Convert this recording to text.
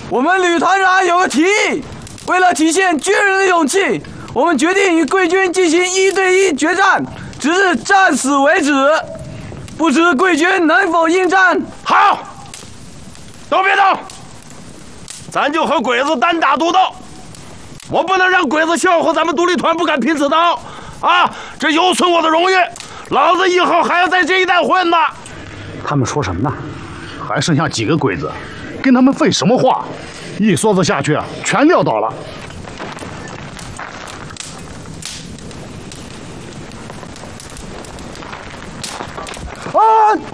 我们旅团长有个提议，为了体现军人的勇气，我们决定与贵军进行1对1决战，直至战死为止。不知贵军能否应战？ 好，都别动，咱就和鬼子单打独斗。我不能让鬼子笑话咱们独立团不敢拼刺刀啊！这有损我的荣誉，老子以后还要在这一带混呢。 他们说什么呢？还剩下几个鬼子，跟他们废什么话？一梭子下去，全撂倒了。啊！